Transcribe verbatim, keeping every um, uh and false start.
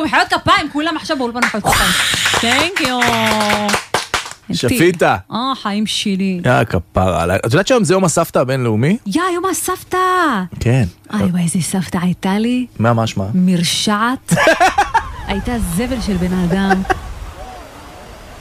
מחיאות כפיים, כולם עכשיו באולפן מחיאות כפיים. Thank you. שפיטה. אה, חיים שלי. יא, כפרה עליי. את יודעת שהיום זה יום הסבתא הבינלאומי? יא, יום הסבתא. כן. איי, וואי, איזה סבתא הייתה לי. מה, מה, מה? מרשעת. הייתה זבל של בן אדם.